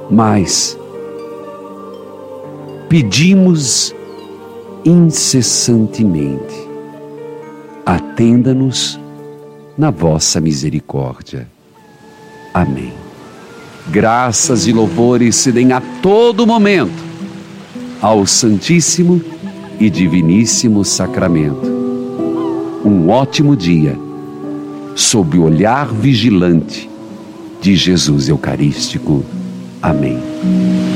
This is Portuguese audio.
mas pedimos incessantemente: atenda-nos na vossa misericórdia. Amém. Graças e louvores se deem a todo momento ao Santíssimo e Diviníssimo Sacramento. Um ótimo dia, sob o olhar vigilante de Jesus Eucarístico. Amém.